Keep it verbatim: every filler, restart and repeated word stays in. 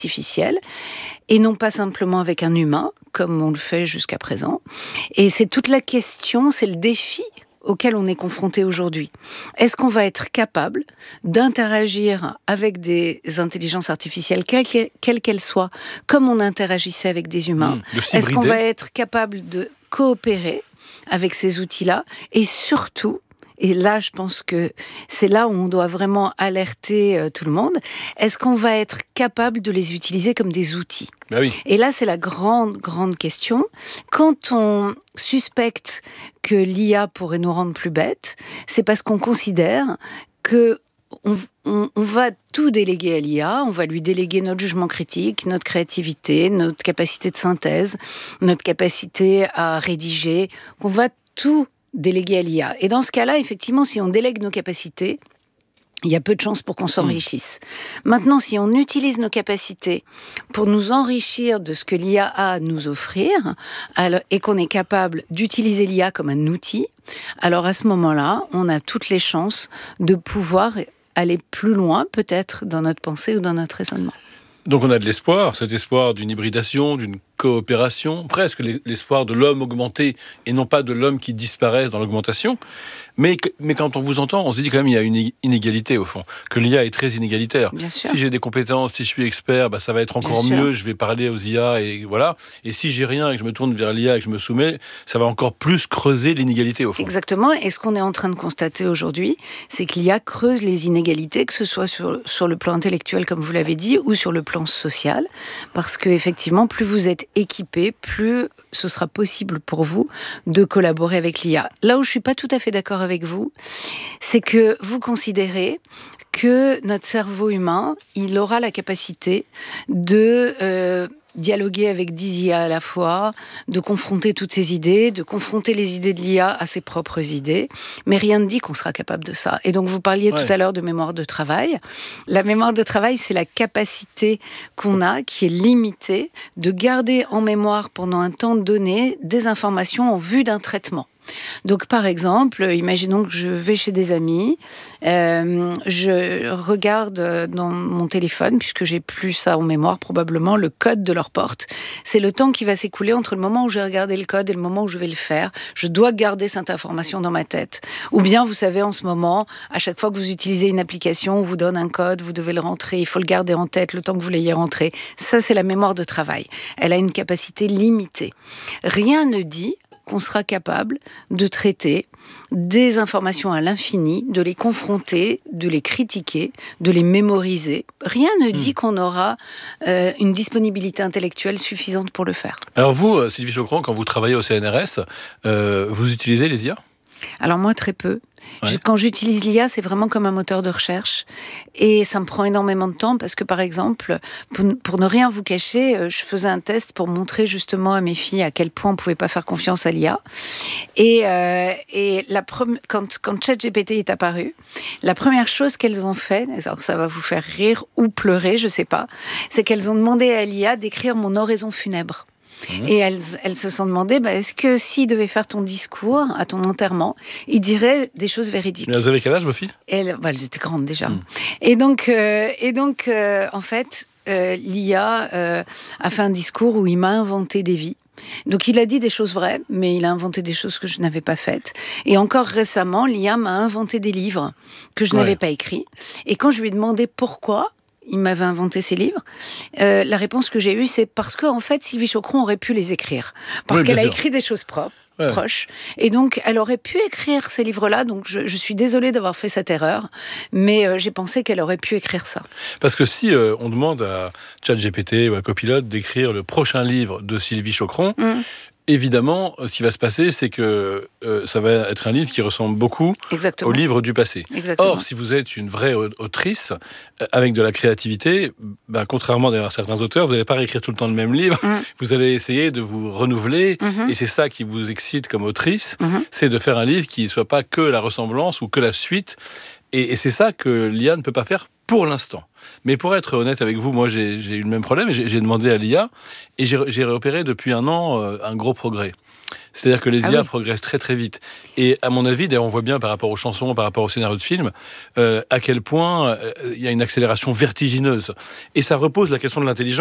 artificielle, et non pas simplement avec un humain, comme on le fait jusqu'à présent. Et c'est toute la question, c'est le défi auquel on est confronté aujourd'hui. Est-ce qu'on va être capable d'interagir avec des intelligences artificielles, quelles quelle qu'elles soient, comme on interagissait avec des humains? Mmh, de Est-ce qu'on s'hybrider. va être capable de coopérer avec ces outils-là? Et surtout, et là, je pense que c'est là où on doit vraiment alerter euh, tout le monde, est-ce qu'on va être capable de les utiliser comme des outils? Bah oui. Et là, c'est la grande, grande question. Quand on suspecte que l'I A pourrait nous rendre plus bêtes, c'est parce qu'on considère que on, on, on va tout déléguer à l'I A, on va lui déléguer notre jugement critique, notre créativité, notre capacité de synthèse, notre capacité à rédiger, qu'on va tout déléguer à l'I A. Et dans ce cas-là, effectivement, si on délègue nos capacités, il y a peu de chances pour qu'on s'enrichisse. Mmh. Maintenant, si on utilise nos capacités pour nous enrichir de ce que l'I A a à nous offrir, alors, et qu'on est capable d'utiliser l'I A comme un outil, alors à ce moment-là, on a toutes les chances de pouvoir aller plus loin, peut-être, dans notre pensée ou dans notre raisonnement. Donc on a de l'espoir, cet espoir d'une hybridation, d'une coopération, presque l'espoir de l'homme augmenté et non pas de l'homme qui disparaisse dans l'augmentation. Mais, mais quand on vous entend, on se dit quand même qu'il y a une inégalité au fond, que l'I A est très inégalitaire. Bien sûr. Si j'ai des compétences, si je suis expert, bah, ça va être encore Bien mieux, sûr. je vais parler aux I A et voilà. Et si j'ai rien et que je me tourne vers l'I A et que je me soumets, ça va encore plus creuser l'inégalité au fond. Exactement. Et ce qu'on est en train de constater aujourd'hui, c'est que l'I A creuse les inégalités, que ce soit sur, sur le plan intellectuel, comme vous l'avez dit, ou sur le plan social. Parce que effectivement, plus vous êtes équipé, plus ce sera possible pour vous de collaborer avec l'I A. Là où je suis pas tout à fait d'accord avec vous, c'est que vous considérez que notre cerveau humain, il aura la capacité de euh, dialoguer avec dix I A à la fois, de confronter toutes ces idées, de confronter les idées de l'I A à ses propres idées, mais rien ne dit qu'on sera capable de ça. Et donc vous parliez ouais. tout à l'heure de mémoire de travail. La mémoire de travail, c'est la capacité qu'on a, qui est limitée, de garder en mémoire pendant un temps donné des informations en vue d'un traitement. Donc, par exemple, imaginons que je vais chez des amis, euh, je regarde dans mon téléphone, puisque j'ai plus ça en mémoire, probablement, le code de leur porte. C'est le temps qui va s'écouler entre le moment où j'ai regardé le code et le moment où je vais le faire. Je dois garder cette information dans ma tête. Ou bien, vous savez, en ce moment, à chaque fois que vous utilisez une application, on vous donne un code, vous devez le rentrer, il faut le garder en tête le temps que vous l'ayez rentré. Ça, c'est la mémoire de travail. Elle a une capacité limitée. Rien ne dit qu'on sera capable de traiter des informations à l'infini, de les confronter, de les critiquer, de les mémoriser. Rien ne dit mmh. qu'on aura euh, une disponibilité intellectuelle suffisante pour le faire. Alors vous, Sylvie Chaucran, quand vous travaillez au C N R S, euh, vous utilisez les I A ? Alors moi, très peu. Ouais. Je, quand j'utilise l'I A, c'est vraiment comme un moteur de recherche. Et ça me prend énormément de temps parce que, par exemple, pour, pour ne rien vous cacher, je faisais un test pour montrer justement à mes filles à quel point on ne pouvait pas faire confiance à l'I A. Et, euh, et la pre- quand, quand ChatGPT est apparu, la première chose qu'elles ont fait, alors ça va vous faire rire ou pleurer, je ne sais pas, c'est qu'elles ont demandé à l'I A d'écrire mon oraison funèbre. Mmh. Et elles, elles se sont demandé, bah, est-ce que s'il devait faire ton discours à ton enterrement, il dirait des choses véridiques. Mais elles avaient quel âge, vos filles ? Et elles, bah, elles étaient grandes déjà. Mmh. Et donc, euh, et donc euh, en fait, euh, l'I A euh, a fait un discours où il m'a inventé des vies. Donc il a dit des choses vraies, mais il a inventé des choses que je n'avais pas faites. Et encore récemment, l'I A m'a inventé des livres que je ouais. n'avais pas écrits. Et quand je lui ai demandé pourquoi il m'avait inventé ces livres, euh, la réponse que j'ai eue, c'est parce qu'en fait, Sylvie Chaucron aurait pu les écrire. Parce oui, qu'elle a sûr. écrit des choses propres. Ouais. Proche. Et donc, elle aurait pu écrire ces livres-là. Donc, je, je suis désolée d'avoir fait cette erreur, mais euh, j'ai pensé qu'elle aurait pu écrire ça. Parce que si euh, on demande à ChatGPT ou à Copilot d'écrire le prochain livre de Sylvie Chaucron, mmh. évidemment, ce qui va se passer, c'est que euh, ça va être un livre qui ressemble beaucoup Exactement. Au livre du passé. Exactement. Or, si vous êtes une vraie autrice, euh, avec de la créativité, ben, contrairement d'ailleurs à certains auteurs, vous n'allez pas réécrire tout le temps le même livre, mmh. vous allez essayer de vous renouveler, mmh. et c'est ça qui vous excite comme autrice, mmh. c'est de faire un livre qui ne soit pas que la ressemblance ou que la suite, et, et c'est ça que l'I A ne peut pas faire pour l'instant. Mais pour être honnête avec vous, moi j'ai, j'ai eu le même problème, et j'ai, j'ai demandé à l'I A, et j'ai, j'ai repéré depuis un an euh, un gros progrès. C'est-à-dire que les Ah I A oui. progressent très très vite. Et à mon avis, d'ailleurs on voit bien par rapport aux chansons, par rapport au scénario de film, euh, à quel point il euh, y a une accélération vertigineuse. Et ça repose la question de l'intelligence.